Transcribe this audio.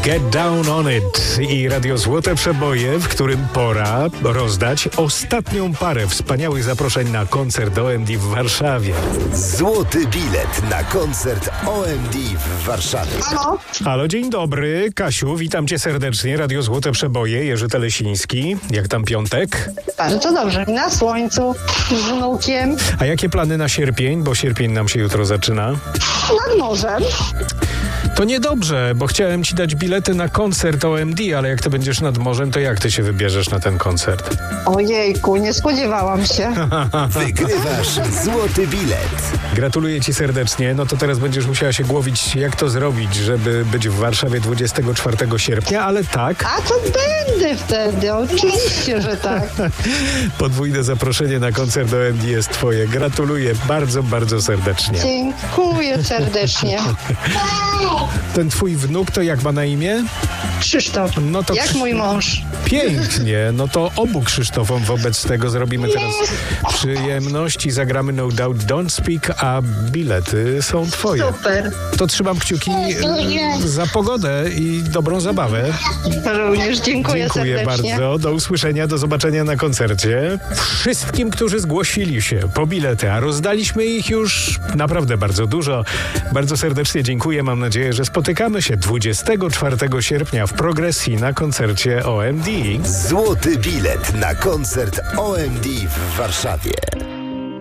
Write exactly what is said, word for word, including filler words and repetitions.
Get Down on It i Radio Złote Przeboje, w którym pora rozdać ostatnią parę wspaniałych zaproszeń na koncert O M D w Warszawie. Złoty bilet na koncert O M D w Warszawie. Halo? Halo, dzień dobry. Kasiu, witam cię serdecznie. Radio Złote Przeboje, Jerzy Telesiński. Jak tam piątek? Bardzo dobrze. Na słońcu, z wnukiem, A jakie plany na sierpień? Bo sierpień nam się jutro zaczyna. nad morzem. To niedobrze, bo chciałem ci dać bilety na koncert O M D, ale jak ty będziesz nad morzem, to jak ty się wybierzesz na ten koncert? Ojejku, nie spodziewałam się. Wygrywasz złoty bilet. Gratuluję ci serdecznie. No to teraz będziesz musiała się głowić, jak to zrobić, żeby być w Warszawie dwudziestego czwartego sierpnia, ale tak, A to będę wtedy, oczywiście, że tak. podwójne zaproszenie na koncert O M D jest twoje. Gratuluję bardzo, bardzo serdecznie. Dziękuję serdecznie. Ten twój wnuk to jak ma na imię? Krzysztof, No to jak Krzysztof. mój mąż. Pięknie, no to obu Krzysztofom wobec tego zrobimy teraz przyjemność i zagramy No Doubt Don't Speak, a bilety są twoje. Super. To trzymam kciuki e, za pogodę i dobrą zabawę. Również dziękuję, Dziękuję serdecznie. bardzo. Do usłyszenia, do zobaczenia na koncercie. Wszystkim, którzy zgłosili się po bilety, a rozdaliśmy ich już naprawdę bardzo dużo. Bardzo serdecznie dziękuję. Mam nadzieję, że spotykamy się dwudziestego czwartego sierpnia w Progresji na koncercie O M D. Złoty bilet na koncert O M D w Warszawie.